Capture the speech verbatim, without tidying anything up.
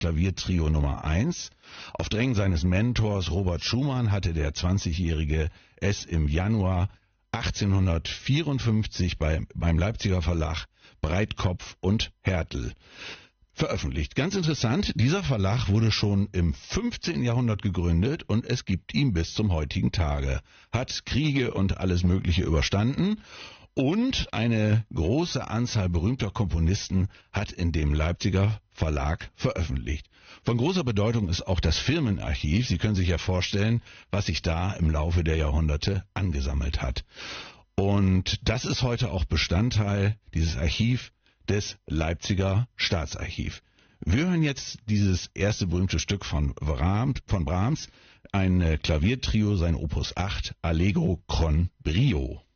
Klaviertrio Nummer eins. Auf Drängen seines Mentors Robert Schumann hatte der zwanzigjährige es im Januar achtzehnhundertvierundfünfzig bei, beim Leipziger Verlag Breitkopf und Härtel veröffentlicht. Ganz interessant, dieser Verlag wurde schon im fünfzehnten Jahrhundert gegründet und es gibt ihn bis zum heutigen Tage. Hat Kriege und alles Mögliche überstanden und eine große Anzahl berühmter Komponisten hat in dem Leipziger Verlag veröffentlicht. Von großer Bedeutung ist auch das Firmenarchiv. Sie können sich ja vorstellen, was sich da im Laufe der Jahrhunderte angesammelt hat. Und das ist heute auch Bestandteil, dieses Archiv, des Leipziger Staatsarchiv. Wir hören jetzt dieses erste berühmte Stück von Brahms, von Brahms, ein Klaviertrio, sein Opus acht, Allegro con Brio.